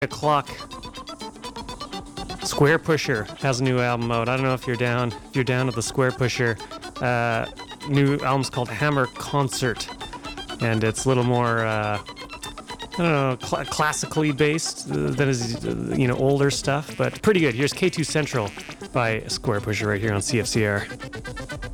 O'clock. Squarepusher has a new album out. I don't know if you're down. If you're down with the Squarepusher, new album's called Hammer Concert, and it's a little more, I don't know, classically based than his, older stuff, but pretty good. Here's K2 Central by Squarepusher right here on CFCR.